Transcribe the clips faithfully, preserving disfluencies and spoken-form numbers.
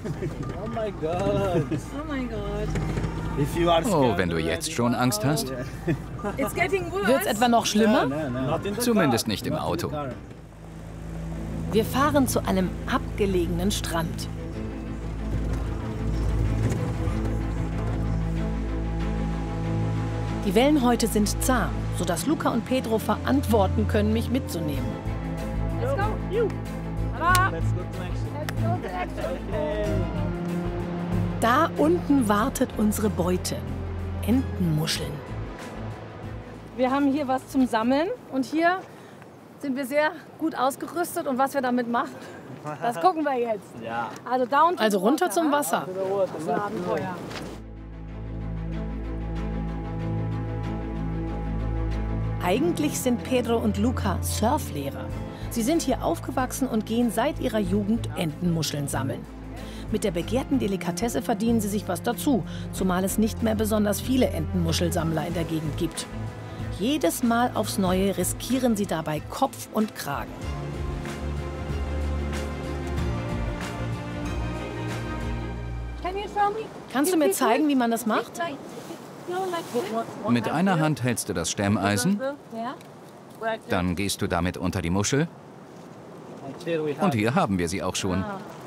Oh mein Gott. Oh mein Gott. Oh, wenn du jetzt schon Angst hast? It's getting worse. Wird's etwa noch schlimmer? Zumindest nicht im Auto. Wir fahren zu einem abgelegenen Strand. Die Wellenhäute sind zahm, sodass Luca und Pedro verantworten können, mich mitzunehmen. Let's go. You. Let's go to action. Let's go to action. Da unten wartet unsere Beute. Entenmuscheln. Wir haben hier was zum Sammeln und hier sind wir sehr gut ausgerüstet und was wir damit machen, das gucken wir jetzt. Ja. Also down to Also the runter water, zum ha? Wasser. Das ist ein Abenteuer. Eigentlich sind Pedro und Luca Surflehrer. Sie sind hier aufgewachsen und gehen seit ihrer Jugend Entenmuscheln sammeln. Mit der begehrten Delikatesse verdienen sie sich was dazu, zumal es nicht mehr besonders viele Entenmuschelsammler in der Gegend gibt. Jedes Mal aufs Neue riskieren sie dabei Kopf und Kragen. Can you show me? Kannst du mir zeigen, wie man das macht? Like, you know, like this? Mit einer Hand hältst du das Stemmeisen, Ja. dann gehst du damit unter die Muschel And here we have und hier haben wir sie auch schon.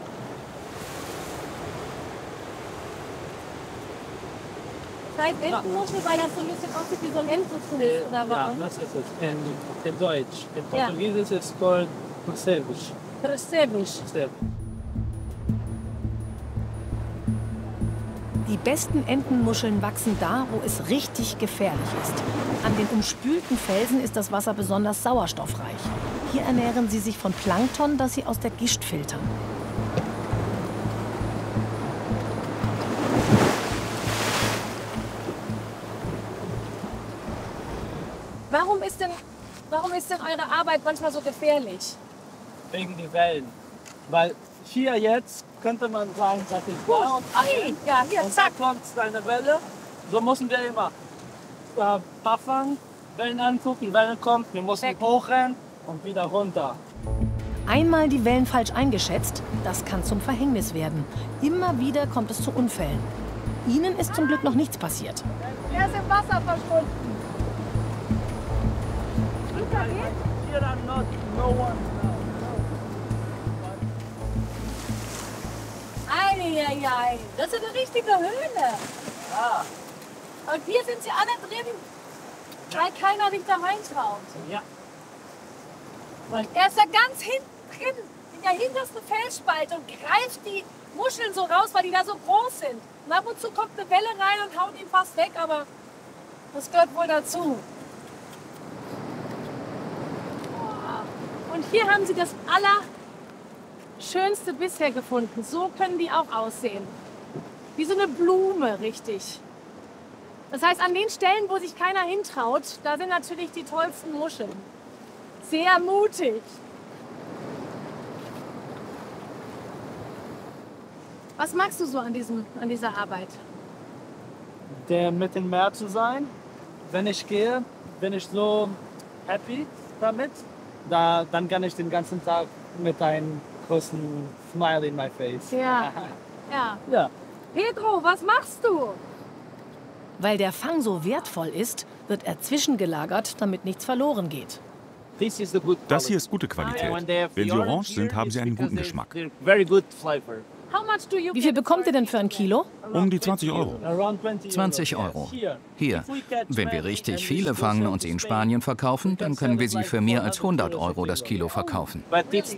Das heißt Entenmuschel, weil das so ein bisschen aussieht wie so ein Entenfuß, oder Ja, warum? das ist es. In, in Deutsch. In Ja. Portugiesisch ist es called percebes. Percebes. Percebe. Die besten Entenmuscheln wachsen da, wo es richtig gefährlich ist. An den umspülten Felsen ist das Wasser besonders sauerstoffreich. Hier ernähren sie sich von Plankton, das sie aus der Gischt filtern. Warum ist denn, warum ist denn eure Arbeit manchmal so gefährlich? Wegen die Wellen. Weil hier jetzt könnte man sagen, das ist da und Ei, ja, hier, und da zack. kommt eine Welle. So müssen wir immer äh, buffern, Wellen angucken, Welle kommt, wir müssen Weg. hochrennen und wieder runter. Einmal die Wellen falsch eingeschätzt, das kann zum Verhängnis werden. Immer wieder kommt es zu Unfällen. Ihnen ist zum Glück noch nichts passiert. Er ist im Wasser verschwunden. Luca, geht? Here are not, no one. Eieiei, das ist eine richtige Höhle. Ah, Und hier sind sie alle drin, weil keiner sich da reintraut. ja. Er ist da ganz hinten drin, in der hintersten Felsspalte und greift die Muscheln so raus, weil die da so groß sind. Und ab und zu kommt eine Welle rein und haut ihn fast weg, aber das gehört wohl dazu. Und hier haben sie das Allerschönste bisher gefunden. So können die auch aussehen. Wie so eine Blume, richtig. Das heißt, an den Stellen, wo sich keiner hintraut, da sind natürlich die tollsten Muscheln. Sehr mutig. Was magst du so an, diesem, an dieser Arbeit? Der mit dem Meer zu sein. Wenn ich gehe, bin ich so happy damit. Da, dann kann ich den ganzen Tag mit einem großen Smile in my face. Ja. Ja. Ja. Pedro, was machst du? Weil der Fang so wertvoll ist, wird er zwischengelagert, damit nichts verloren geht. This is the good Das hier quality. ist gute Qualität. When they have Wenn the sie orange orange sind, here, haben it's sie einen because guten they're- Geschmack. they're very good flavor. How much do you Wie viel bekommt ihr denn für ein Kilo? Um die zwanzig Euro. Around twenty zwanzig Euro. Euro. Yes, Hier, If we catch wenn wir many richtig and we viele still fangen sell und to sie in Spain, Spanien verkaufen, dann können wir sie für mehr als hundert Euro das Kilo verkaufen. But it's